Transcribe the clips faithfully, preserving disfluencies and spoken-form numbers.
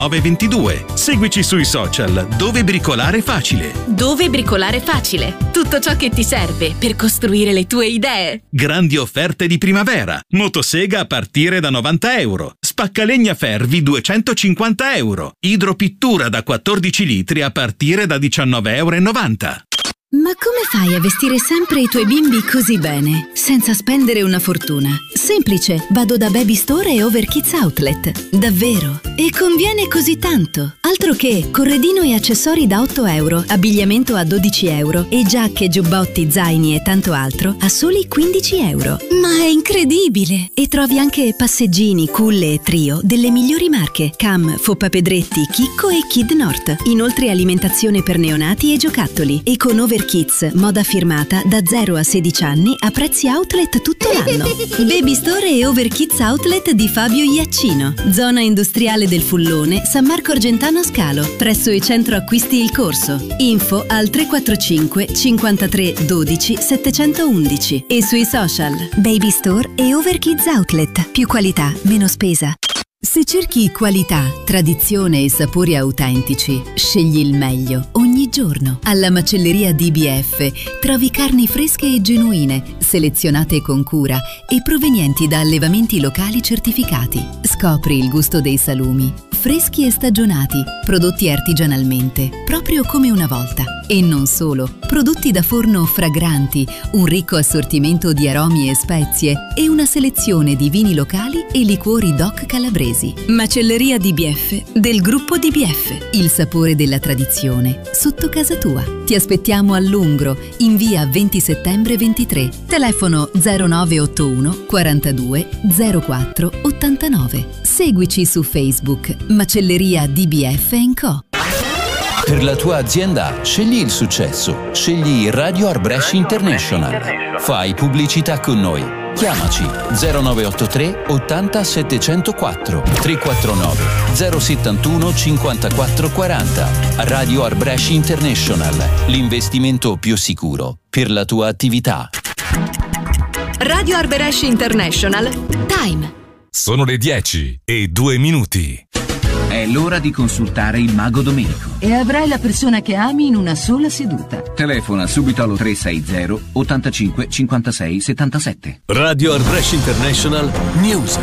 nove due. Seguici sui social, dove bricolare facile. Dove bricolare facile. Tutto ciò che ti serve per costruire le tue idee. Grandi offerte di primavera. Motosega a partire da novanta euro. Spaccalegna Fervi duecentocinquanta euro. Idropittura da quattordici litri a partire da diciannove e novanta euro. Ma come fai a vestire sempre i tuoi bimbi così bene, senza spendere una fortuna? Semplice, vado da Baby Store e Overkids Outlet. Davvero? E conviene così tanto? Altro che corredino e accessori da otto euro, abbigliamento a dodici euro e giacche, giubbotti, zaini e tanto altro a soli quindici euro. Ma è incredibile! E trovi anche passeggini, culle e trio delle migliori marche: Cam, Foppa Pedretti, Chicco e Kid North. Inoltre alimentazione per neonati e giocattoli. E con Overkids Kids, moda firmata da zero a sedici anni a prezzi outlet tutto l'anno. Baby Store e Overkids Outlet di Fabio Iaccino, zona industriale del Fullone, San Marco Argentano Scalo, presso il centro acquisti Il Corso. Info al tre quattro cinque cinquantatré dodici settecentoundici e sui social. Baby Store e Overkids Outlet. Più qualità, meno spesa. Se cerchi qualità, tradizione e sapori autentici, scegli il meglio ogni giorno. Alla macelleria D B F trovi carni fresche e genuine, selezionate con cura e provenienti da allevamenti locali certificati. Scopri il gusto dei salumi, freschi e stagionati, prodotti artigianalmente, proprio come una volta. E non solo, prodotti da forno fragranti, un ricco assortimento di aromi e spezie e una selezione di vini locali e liquori D O C calabresi. Macelleria D B F del gruppo D B F. Il sapore della tradizione sotto casa tua. Ti aspettiamo a Lungro, in via venti settembre ventitré. Telefono zero nove otto uno quarantadue zero quattro ottantanove. Seguici su Facebook Macelleria D B F and Co. Per la tua azienda scegli il successo. Scegli Radio Arbresh International. Fai pubblicità con noi. Chiamaci zero nove otto tre ottanta settecentoquattro tre quattro nove zero settantuno cinquantaquattro quaranta. Radio Arbresh International, l'investimento più sicuro per la tua attività. Radio Arbresh International. Time. Sono le dieci e due minuti. È l'ora di consultare il Mago Domenico. E avrai la persona che ami in una sola seduta. Telefona subito allo tre sei zero ottantacinque cinquantasei settantasette. Radio Arbresh International News.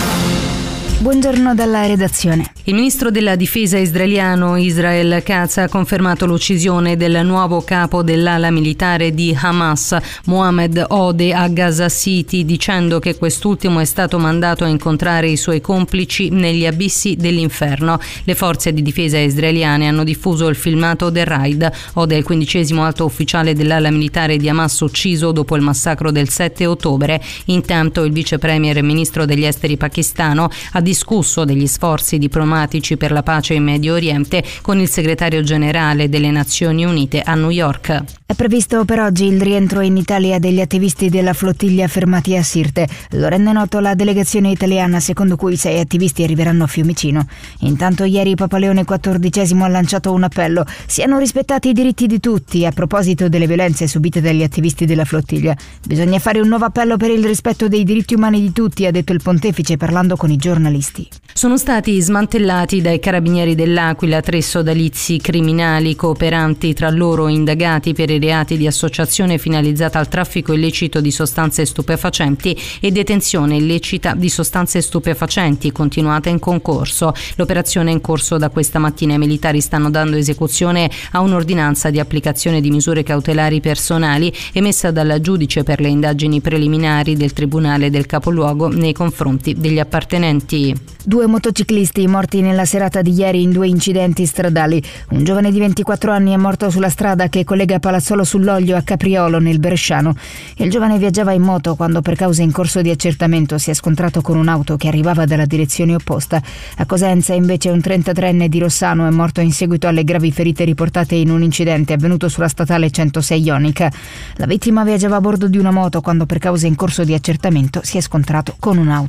Buongiorno dalla redazione. Il ministro della difesa israeliano Israel Katz ha confermato l'uccisione del nuovo capo dell'ala militare di Hamas, Mohammed Ode, a Gaza City, dicendo che quest'ultimo è stato mandato a incontrare i suoi complici negli abissi dell'inferno. Le forze di difesa israeliane hanno diffuso il filmato del raid. Ode è il quindicesimo alto ufficiale dell'ala militare di Hamas ucciso dopo il massacro del sette ottobre. Intanto il vice premier e ministro degli esteri pakistano ha discusso degli sforzi diplomatici per la pace in Medio Oriente con il segretario generale delle Nazioni Unite a New York. È previsto per oggi il rientro in Italia degli attivisti della flottiglia fermati a Sirte. Lo rende noto la delegazione italiana, secondo cui sei attivisti arriveranno a Fiumicino. Intanto ieri Papa Leone quattordicesimo ha lanciato un appello: siano rispettati i diritti di tutti a proposito delle violenze subite dagli attivisti della flottiglia. Bisogna fare un nuovo appello per il rispetto dei diritti umani di tutti, ha detto il pontefice parlando con i giornalisti. Sono stati smantellati dai carabinieri dell'Aquila tre sodalizi criminali cooperanti tra loro indagati per i reati di associazione finalizzata al traffico illecito di sostanze stupefacenti e detenzione illecita di sostanze stupefacenti continuata in concorso. L'operazione è in corso da questa mattina. I militari stanno dando esecuzione a un'ordinanza di applicazione di misure cautelari personali emessa dal giudice per le indagini preliminari del Tribunale del Capoluogo nei confronti degli appartenenti. Due motociclisti morti nella serata di ieri in due incidenti stradali. Un giovane di ventiquattro anni è morto sulla strada che collega Palazzolo sull'Oglio a Capriolo nel Bresciano. Il giovane viaggiava in moto quando, per cause in corso di accertamento, si è scontrato con un'auto che arrivava dalla direzione opposta. A Cosenza invece un trentatreenne di Rossano è morto in seguito alle gravi ferite riportate in un incidente avvenuto sulla statale centosei Ionica. La vittima viaggiava a bordo di una moto quando, per cause in corso di accertamento, si è scontrato con un'auto.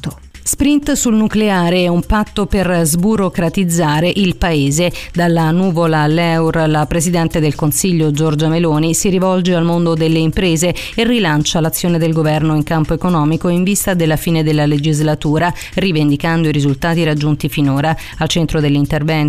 Sprint sul nucleare, un patto per sburocratizzare il paese. Dalla nuvola all'E U R, la Presidente del Consiglio Giorgia Meloni si rivolge al mondo delle imprese e rilancia l'azione del governo in campo economico in vista della fine della legislatura, rivendicando i risultati raggiunti finora. Al centro dell'intervento